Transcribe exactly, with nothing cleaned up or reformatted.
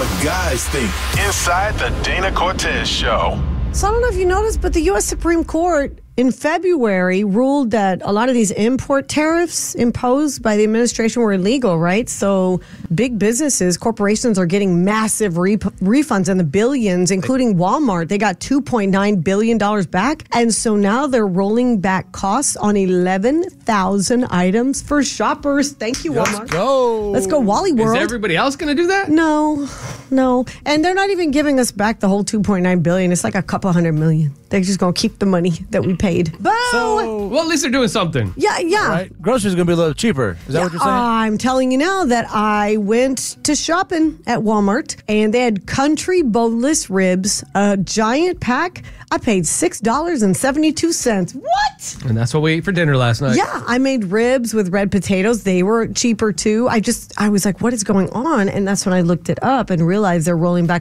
what guys think. Inside the Dana Cortez Show. So I don't know if you noticed, but the U S Supreme Court in February ruled that a lot of these import tariffs imposed by the administration were illegal, right? So big businesses, corporations are getting massive re- refunds in the billions, including Walmart. They got two point nine billion dollars back. And so now they're rolling back costs on eleven thousand items for shoppers. Thank you, Walmart. Let's go. Let's go, Wally World. Is everybody else going to do that? No, no. And they're not even giving us back the whole two point nine billion dollars. It's like a couple hundred million. They're just going to keep the money that we paid. Boo! So, Well, at least they're doing something. yeah, yeah. right, groceries are going to be a little cheaper. Is that Yeah, what you're saying? I'm telling you now that I went to shopping at Walmart and they had country boneless ribs, a giant pack. I paid six dollars and seventy-two cents. What? And that's what we ate for dinner last night. Yeah, I made ribs with red potatoes. They were cheaper too. I just, I was like, what is going on? And that's when I looked it up and realized they're rolling back